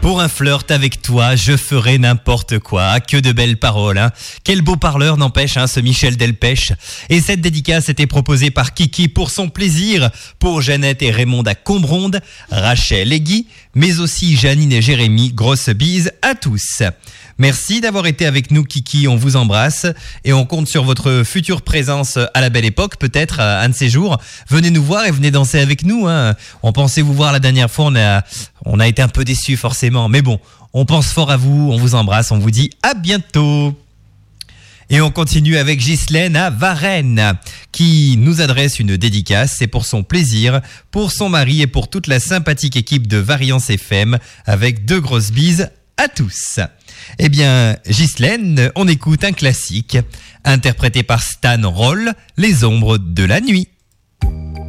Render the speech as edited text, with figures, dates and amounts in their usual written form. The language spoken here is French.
Pour un flirt avec toi, je ferai n'importe quoi. Que de belles paroles, hein. Quel beau parleur, n'empêche, hein, ce Michel Delpech. Et cette dédicace était proposée par Kiki pour son plaisir, pour Jeannette et Raymond à Combronde, Rachel et Guy, mais aussi Janine et Jérémy. Grosse bise à tous. Merci d'avoir été avec nous, Kiki. On vous embrasse et on compte sur votre future présence à la Belle Époque, peut-être un de ces jours. Venez nous voir et venez danser avec nous, hein. On pensait vous voir la dernière fois, on a été un peu déçus forcément, mais bon, on pense fort à vous, on vous embrasse, on vous dit à bientôt. Et on continue avec Ghislaine à Varennes, qui nous adresse une dédicace. C'est pour son plaisir, pour son mari et pour toute la sympathique équipe de Variance FM, avec 2 grosses bises à tous. Eh bien, Ghislaine, on écoute un classique, interprété par Stan Roll, Les ombres de la nuit.